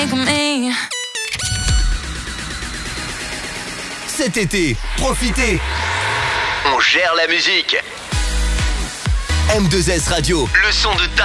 Cet été, profitez. On gère la musique. M2S Radio. Le son de